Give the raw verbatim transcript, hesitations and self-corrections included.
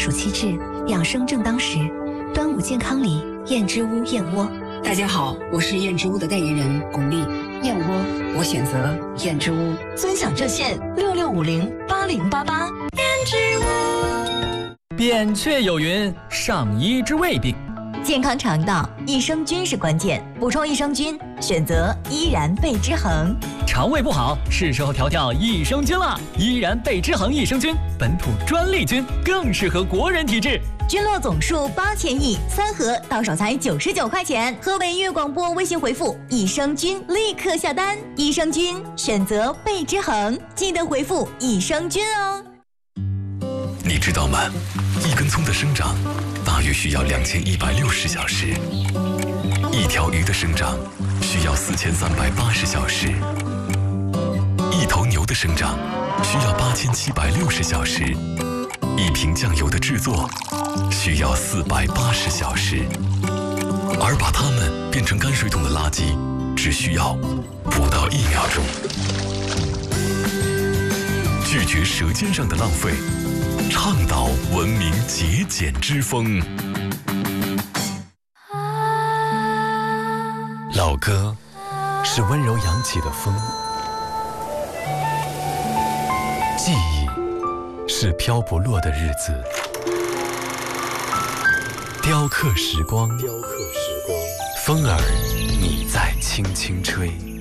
暑气至，养生正当时。端午健康礼，燕之屋燕窝。 大家好，我是燕之屋的代言人巩俐。燕窝，我选择燕之屋。 尊享热线六六五零八零八八。燕之屋。 扁鹊有云：上医之未病。 健康肠道，益生菌是关键，补充益生菌，选择依然贝之恒。 肠胃不好，是时候调调益生菌了。依然贝之恒益生菌，本土专利菌，更适合国人体质。 菌落总数八千亿，三盒到手才九十九块钱。河北粤广播微信回复益生菌，立刻下单。益生菌选择贝之恒，记得回复益生菌哦。 你知道吗？一根葱的生长大约需要两千一百六十小时，一条鱼的生长需要四千三百八十小时，一头牛的生长需要八千七百六十小时，一瓶酱油的制作需要四百八十小时，而把它们变成泔水桶的垃圾只需要不到一秒钟。拒绝舌尖上的浪费，倡导文明节俭之风。老歌是温柔扬起的风，记忆是飘不落的日子，雕刻时光，雕刻时光。风儿，你在轻轻吹。